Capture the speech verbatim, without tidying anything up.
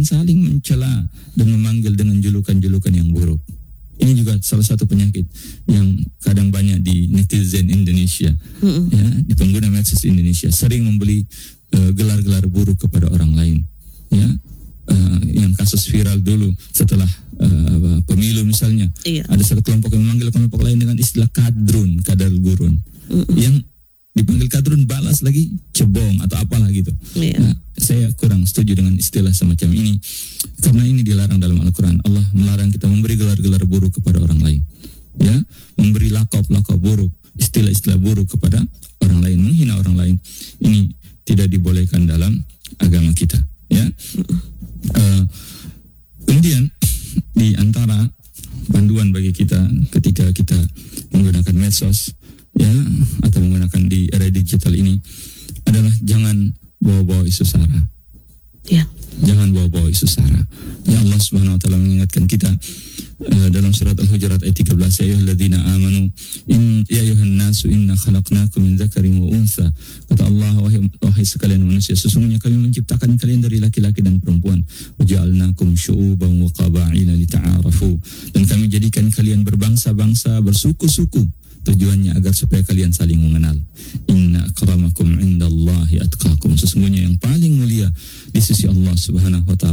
saling mencela dan memanggil dengan julukan-julukan yang buruk. Ini juga salah satu penyakit yang kadang banyak di netizen Indonesia, mm-hmm. ya, di pengguna medsos Indonesia, sering membeli uh, gelar-gelar buruk kepada orang lain. Ya, uh, yang kasus viral dulu setelah uh, pemilu misalnya, iya. ada satu kelompok yang memanggil kelompok lain dengan istilah kadrun, kadal gurun, mm-hmm. yang dipanggil kadrun balas lagi cebong atau apalah gitu. Iya. Nah, saya kurang setuju dengan istilah semacam ini karena ini dilarang dalam Al-Quran. Allah melarang kita memberi gelar-gelar buruk kepada orang lain, ya, memberi lakop-lakop buruk, istilah-istilah buruk kepada orang lain, menghina orang lain. Ini tidak dibolehkan dalam agama kita, ya. Uh, kemudian di antara panduan bagi kita ketika kita menggunakan medsos, ya, atau menggunakan di era digital ini adalah jangan bawa-bawa isu sara. Ya. Jangan bawa-bawa isu sara. Ya, Allah Subhanahu wa taala mengingatkan kita uh, dalam surat Al-Hujurat ayat tiga belas, ya ayyuhalladzina amanu in ya ayyuhan nasu inna khalaqnakum min dzakarin wa untha. Kata Allah, wahai, wahai sekalian manusia, sesungguhnya kami menciptakan kalian dari laki-laki dan perempuan. Wa ja'alnakum syu'uban wa qaba'ila lita'arafu. Dan kami jadikan kalian berbangsa-bangsa, bersuku-suku. Tujuannya agar supaya kalian saling mengenal. Inna akramakum indallahi atqakum. Sesungguhnya yang paling mulia di sisi Allah Subhanahu wa taala